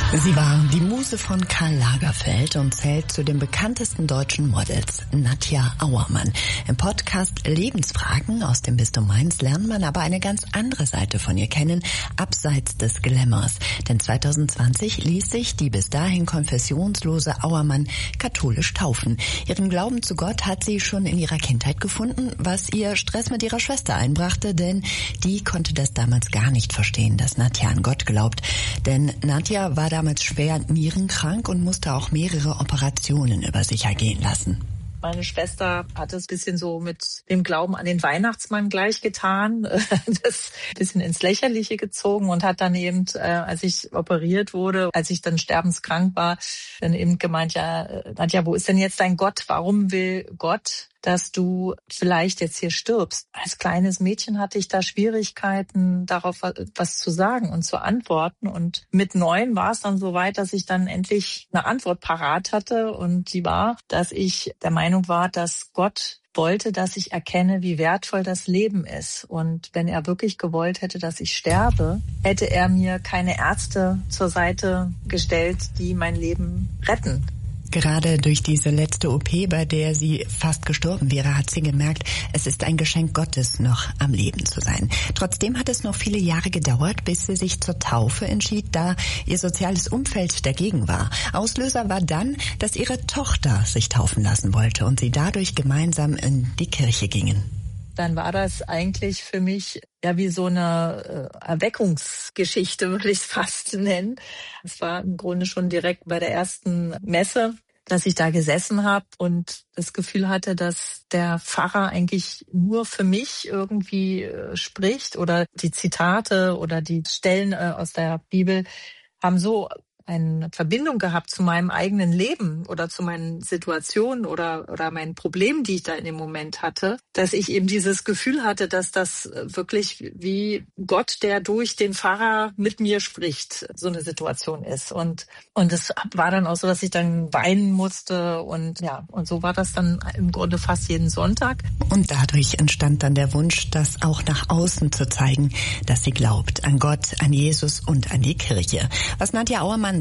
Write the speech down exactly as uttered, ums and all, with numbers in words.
Sie war die Muse von Karl Lagerfeld und zählt zu den bekanntesten deutschen Models, Nadja Auermann. Im Podcast Lebensfragen aus dem Bistum Mainz lernt man aber eine ganz andere Seite von ihr kennen, abseits des Glamours. Denn zwanzig zwanzig ließ sich die bis dahin konfessionslose Auermann katholisch taufen. Ihren Glauben zu Gott hat sie schon in ihrer Kindheit gefunden, was ihr Stress mit ihrer Schwester einbrachte, denn die konnte das damals gar nicht verstehen, dass Nadja an Gott glaubt. Denn Nadja war damals schwer nierenkrank und musste auch mehrere Operationen über sich ergehen lassen. Meine Schwester hat es ein bisschen so mit dem Glauben an den Weihnachtsmann gleich getan, das ein bisschen ins Lächerliche gezogen und hat dann eben, als ich operiert wurde, als ich dann sterbenskrank war, dann eben gemeint, ja, Nadja, wo ist denn jetzt dein Gott? Warum will Gott, dass du vielleicht jetzt hier stirbst? Als kleines Mädchen hatte ich da Schwierigkeiten, darauf was zu sagen und zu antworten. Und mit neun war es dann so weit, dass ich dann endlich eine Antwort parat hatte. Und die war, dass ich der Meinung war, dass Gott wollte, dass ich erkenne, wie wertvoll das Leben ist. Und wenn er wirklich gewollt hätte, dass ich sterbe, hätte er mir keine Ärzte zur Seite gestellt, die mein Leben retten. Gerade durch diese letzte O P, bei der sie fast gestorben wäre, hat sie gemerkt, es ist ein Geschenk Gottes, noch am Leben zu sein. Trotzdem hat es noch viele Jahre gedauert, bis sie sich zur Taufe entschied, da ihr soziales Umfeld dagegen war. Auslöser war dann, dass ihre Tochter sich taufen lassen wollte und sie dadurch gemeinsam in die Kirche gingen. Dann war das eigentlich für mich ja wie so eine äh, Erweckungsgeschichte, würde ich es fast nennen. Es war im Grunde schon direkt bei der ersten Messe, dass ich da gesessen habe und das Gefühl hatte, dass der Pfarrer eigentlich nur für mich irgendwie äh, spricht, oder die Zitate oder die Stellen äh, aus der Bibel haben so eine Verbindung gehabt zu meinem eigenen Leben oder zu meinen Situationen oder oder meinen Problemen, die ich da in dem Moment hatte, dass ich eben dieses Gefühl hatte, dass das wirklich wie Gott, der durch den Pfarrer mit mir spricht, so eine Situation ist. Und und es war dann auch so, dass ich dann weinen musste und ja, und so war das dann im Grunde fast jeden Sonntag. Und dadurch entstand dann der Wunsch, das auch nach außen zu zeigen, dass sie glaubt an Gott, an Jesus und an die Kirche. Was Nadja Auermann